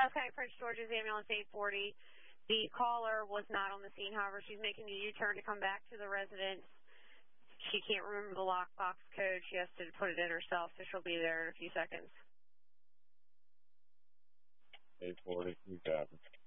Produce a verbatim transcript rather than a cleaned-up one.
Okay, Prince George's ambulance eight forty. The caller was not on the scene. However, she's making a U-turn to come back to the residence. She can't remember the lockbox code. She has to put it in herself, so she'll be there in a few seconds. eight forty, you got it.